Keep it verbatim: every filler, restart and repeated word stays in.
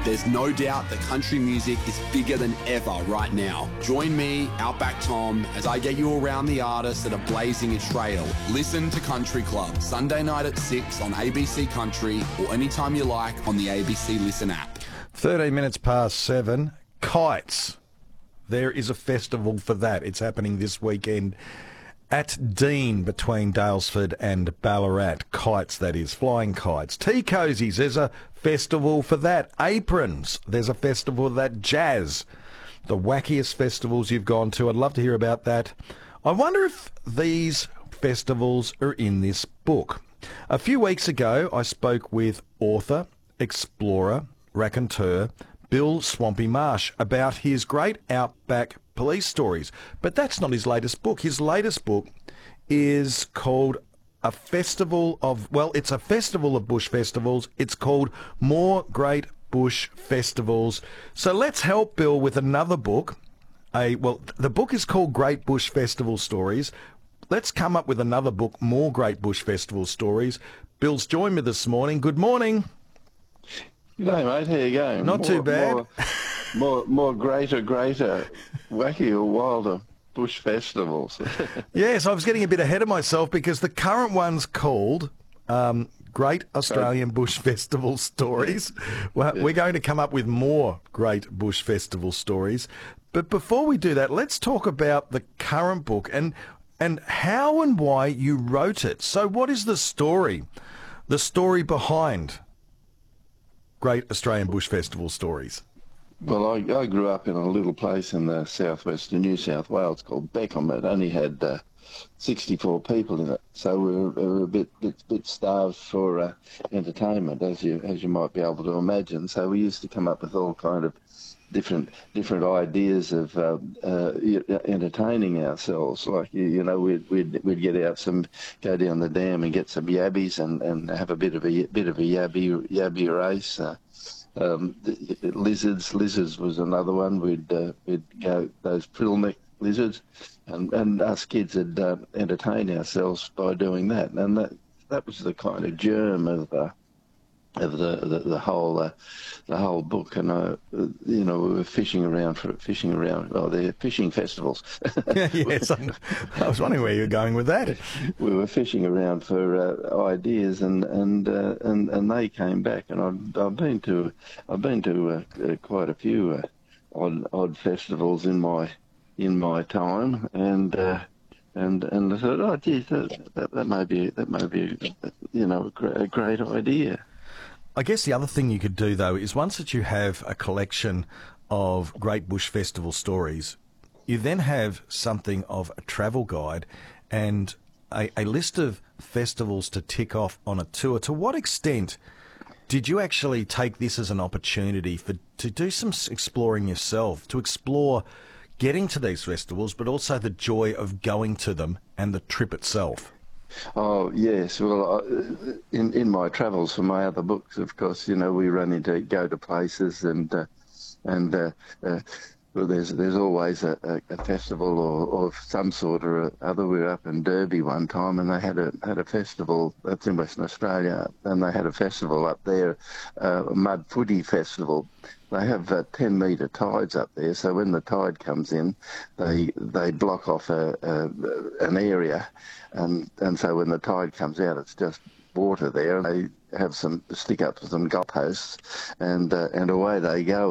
There's no doubt that country music is bigger than ever right now. Join me, Outback Tom, as I get you around the artists that are blazing a trail. Listen to Country Club, Sunday night at six on A B C Country or anytime you like on the A B C Listen app. thirteen minutes past seven. Kites. There is a festival for that. It's happening this weekend at Dean between Daylesford and Ballarat. Kites, that is. Flying kites. Tea cozies. There's a festival for that. Aprons. There's a festival for that. Jazz. The wackiest festivals you've gone to. I'd love to hear about that. I wonder if these festivals are in this book. A few weeks ago, I spoke with author, explorer, raconteur, Bill Swampy Marsh about his great outback police stories. But that's not his latest book. His latest book is called A Festival of... Well, it's a festival of bush festivals. It's called More Great Bush Festivals. So let's help Bill with another book. A Well, the book is called Great Bush Festival Stories. Let's come up with another book, More Great Bush Festival Stories. Bill's joined me this morning. Good morning. G'day, mate. How you going? Not more, too bad. More, more, more greater, greater, wackier, wilder bush festivals. Yes, I was getting a bit ahead of myself because the current one's called um, Great Australian Bush Festival Stories. Well, we're going to come up with more great bush festival stories. But before we do that, let's talk about the current book and and how and why you wrote it. So what is the story? The story behind Great Australian Bush Festival Stories. Well, I, I grew up in a little place in the southwest of New South Wales called Beckham. It only had uh, sixty-four people in it, so we were, we were a bit, bit, bit starved for uh, entertainment, as you as you might be able to imagine. So we used to come up with all kind of different different ideas of uh, uh, entertaining ourselves. Like you, you know, we'd, we'd we'd get out some, go down the dam and get some yabbies and, and have a bit of a bit of a yabby yabby race. Uh, um, the, the lizards, lizards was another one. We'd uh, we'd go those frillneck lizards, and and us kids would uh, entertain ourselves by doing that. And that that was the kind of germ of. Uh, of the the, the whole uh, the whole book, and uh, you know, we were fishing around for fishing around. Oh, they're fishing festivals. Yes, I, I was wondering where you were going with that. We were fishing around for uh, ideas, and and, uh, and and they came back, and I've, I've been to I've been to uh, uh, quite a few uh, odd odd festivals in my in my time, and. Uh, And and I thought, oh, geez, that, that, that may be that may be, you know, a great, a great idea. I guess the other thing you could do, though, is once that you have a collection of great bush festival stories, you then have something of a travel guide and a, a list of festivals to tick off on a tour. To what extent did you actually take this as an opportunity for to do some exploring yourself, to explore getting to these festivals, but also the joy of going to them and the trip itself? Oh, yes. Well, I, in in my travels for my other books, of course, you know, we run into go to places, and uh, and uh, uh, well, there's there's always a, a, a festival or of some sort or other. We were up in Derby one time, and they had a had a festival. That's in Western Australia, and they had a festival up there, uh, a mud footy festival. They have uh, ten metre tides up there, so when the tide comes in, they they block off a, a, an area, and and so when the tide comes out, it's just water there, and they have some stick up some goalposts, and uh, and away they go.